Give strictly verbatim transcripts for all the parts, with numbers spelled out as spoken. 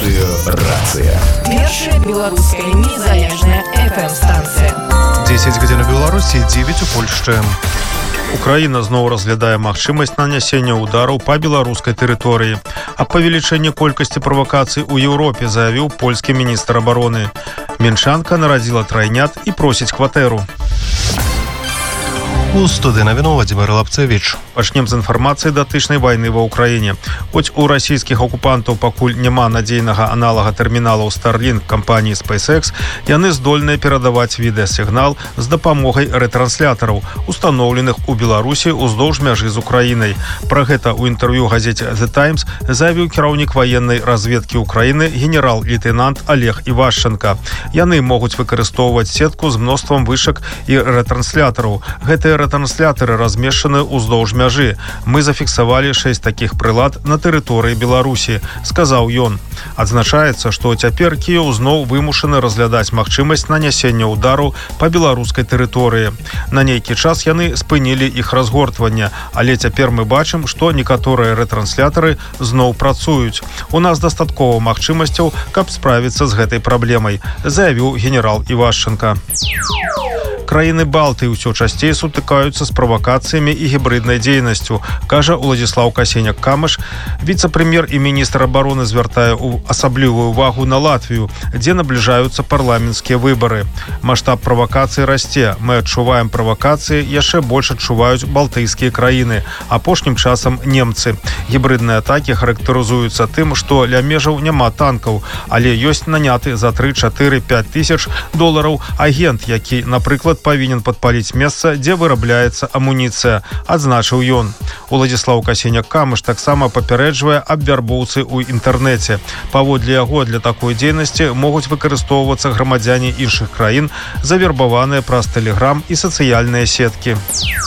Радыё Рацыя. Першая беларуская незалежная эф эм-станцыя. дзесяць гадзін у Беларусі, дзевяць у Польшчы. Украіна зноў разглядае магчымасць нанясення удараў па беларускай тэрыторыі. Аб павелічэнні колькасці правакацый у Еўропе заявіў польскі міністр абароны. Мінчанка нарадзіла трайнят і просіць кватэру. У студыі навіноў Владзімир Лапцевіч. Пачнем з інфармацыі датычнай вайны ва ўкраіне. Хоць у расійскіх акупантаў пакуль няма надзейнага аналага тэрміналаў Starlink кампаніі SpaceX, яны здольныя перадаваць відэасігнал з дапамогай рэтранслятораў, устаноўленых у Беларусі ўздоўж мяжы з Украінай. Пра гэта ў інтэрв'ю газеце The Times заявіў кіраўнік ваеннай разведкі Украіны генерал-лейтенант Олег Івашченка. Яны могуць выкарыстоўваць сетку з мноствам вышак і рэтранслятораў. Гэтыя рэтрансляторы размешчаны ўздоўж мяжы. Мы зафіксавалі шэсць такіх прылад на тэрыторыі Беларусі, сказаў ён. Адзначаецца, што цяпер Кіеў зноў вымушаны разглядаць магчымасць нанясення удару па беларускай тэрыторыі. На нейкі час яны спынілі іх разгортванне, але цяпер мы бачым, што некаторыя рэтрансляторы зноў працуюць. У нас дастаткова магчымасцяў, каб справіцца з гэтай праблемай, заявіў генерал Івашченка. Краіны Балты ўсё часцей сутыкаюцца з правакацыямі і гібрыднай дзейнасцю, кажа Уладзіслаў Касеняк-Камыш. Віцэ-прэм'ер і міністр абароны звяртае асаблівую увагу на Латвію, дзе набліжаюцца парламенцкія выбары. Маштаб правакацый расце. Мы адчуваем правакацыі, яшчэ больш адчуваюць балтыйскія краіны. Апошнім часам немцы. Гібрыдныя атакі характарызуюцца тым, што ля межаў няма танкаў, але ёсць наняты за тры, чатыры, пяць тысяч долараў агент, які, напрыклад, павінен падпаліць месца, дзе вырабляецца амуніцыя, адзначыў ён. Уладзіслаў Касеняк-Камыш таксама папярэджвае аб вярбоўцы ў інтэрнэце. Паводле яго, для такой дзейнасці могуць выкарыстоўвацца грамадзяне іншых краін, завербаваныя праз тэлеграм і сацыяльныя сеткі.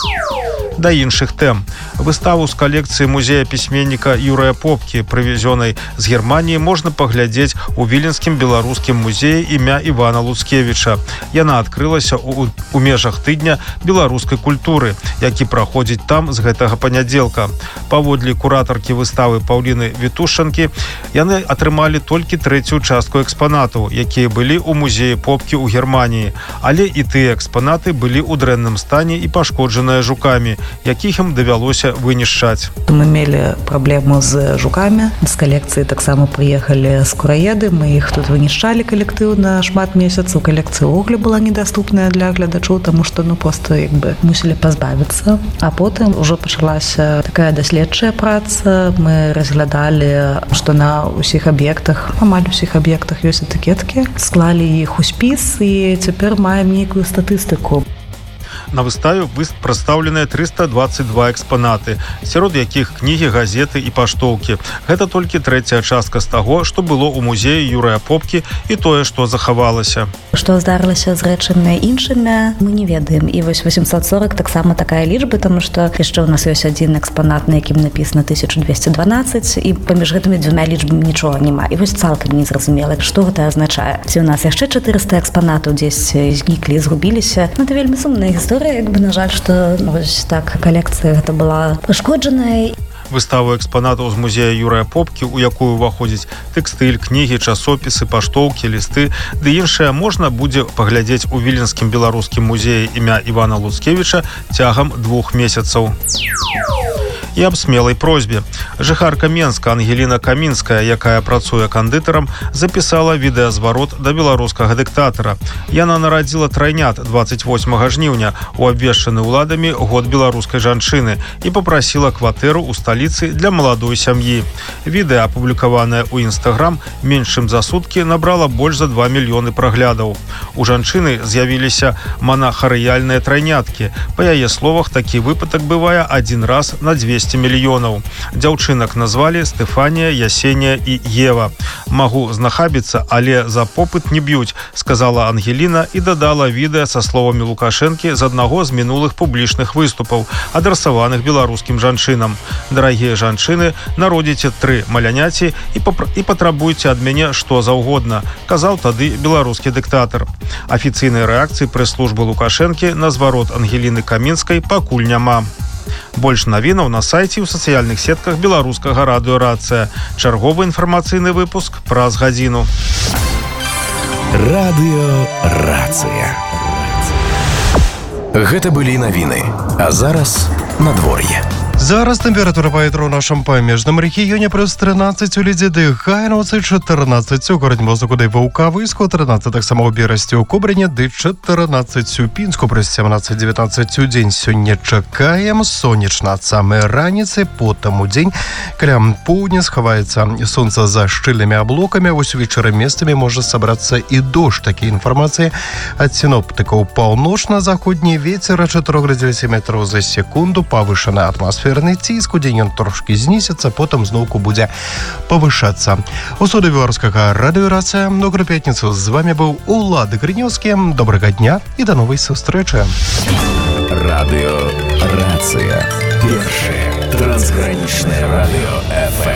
Да іншых тэм. Выставу з калекцыі музея пісьменніка Юрыя Попкі, прывезёнай з Германіі, можна паглядзець у Віленскім беларускім музеі імя Івана Луцкевіча. Яна адкрылася ў, у межах тыдня беларускай культуры, які праходзіць там з гэтага панядзелка. Паводле куратаркі выставы Паўліны Вітушчанкі, яны атрымалі толькі трэцюю частку экспанатаў, якія былі ў музеі Попкі ў Германіі. Але і тыя экспанаты былі ў дрэнным стане і пашкоджаныя жукамі, якіх ім давялося вынішчаць. Мы мелі праблему з жукамі. З калекцыі таксама прыехалі скураеды. Мы іх тут вынішчалі калектыўна шмат месяцаў. Калекцыя ўвогуле была недаступная для гледачоў, таму што ну проста як бы мусілі пазбавіцца. А потым ужо пачалася такая даследчая праца. Мы разглядалі, што на ўсіх аб'ектах, амаль усіх аб'ектах ёсць этыкеткі. Склалі іх у спіс і цяпер маем нейкую статыстыку. На выставе прадстаўленыя трыста дваццаць два экспанаты, сярод якіх кнігі, газеты і паштоўкі. Гэта толькі трэцяя частка з таго, што было ў музеі Юрыя Попкі і тое, што захавалася. Што здарылася з рэчамі іншымі, мы не ведаем. І вось восемьсот сорок таксама такая лічба, таму што яшчэ ў нас ёсць адзін экспанат, на якім напісана тысяча двести дванадцаць, і паміж гэтымі дзвюма лічбамі нічога няма. І вось цалкам незразумела, што гэта азначае. Ці ў нас яшчэ чатырыста экспанатаў дзесь зніклі, згубіліся. Ну, это вельмі сумная гісторыя. Як бы, на жаль, што ось так калекцыя гэта была пашкоджаная. Выставу экспанатаў з музея Юрыя Попкі, у якую ўваходзіць тэкстыль, кнігі, часопісы, паштоўкі, лісты, ды іншае можна будзе паглядзець у Віленскім беларускім музеі імя Івана Луцкевіча цягам двух месяцаў. І аб смелай просьбе. Жыхарка Менска Ангеліна Камінская, якая працуе кандытарам, запісала відэазварот да беларускага дыктатара. Яна нарадзіла трайнят дваццаць восьмага жніўня у абвешчаны ўладамі год беларускай жанчыны і папрасіла кватэру ў сталіцы для маладой сям'і. Відэа, апублікаванае ў Інстаграм, менш чым за суткі набрала больш за два мільёны праглядаў. У жанчыны з'явіліся манахарыяльныя трайняткі. Па яе словах, такі выпадак бывае адзін раз на двесце мільёнаў. Дзяўчынак назвалі Стэфанія, Ясенія і Ева. Магу знахабіцца, але за попыт не б'юць, сказала Ангеліна і дадала відэа са словамі Лукашэнкі з аднаго з мінулых публічных выступаў, адрасаваных беларускім жанчынам. Дарагія жанчыны, народзіце тры маляняці і, папр... і патрабуйце ад мяне што заўгодна, казаў тады беларускі дыктатар. Афіцыйнай рэакцыі прэс-службы Лукашэнкі на зварот Ангеліны Камінскай пакуль няма. Больш навінаў на сайце і ў сацыяльных сетках беларускага радыёрацыя. Чарговы інфармацыйны выпуск праз гадзіну. Радыёрацыя. Гэта былі навіны, а зараз надвор'е. Зараз тэмпература паветра ў нашым памежным рэгіёне плюс тринадцать у Ледзяды, Гайнаўцы чатырнаццаць, у горадзе Мозыку ды Ваўкавыску тринадцать, таксама ў Берасці ў Кобрыне ды чатырнаццаць у Пінску плюс семнадцать девятнадцать у дзень. Сёння чакаем сонечна ад самай раніцы, потым у дзень каля поўдня схаваецца сонца за шчыльнымі аблокамі, вось увечары месцамі можа сабрацца і дождж. Такія інфармацыі ад сіноптыкаў. Паўночна-заходні вецер чатыры метраў за секунду, павышаны атмасфера ціск, у дзень ён трошкі знізіцца, потым зноўку будзе павышацца. У студыі беларускага радыёрацыя добрую пятніцу. З вами быў Улад Грынёўскі. Добрага дня і да новай сустрэчы. Радыёрацыя. Першае трансгранічнае радыё эф эм.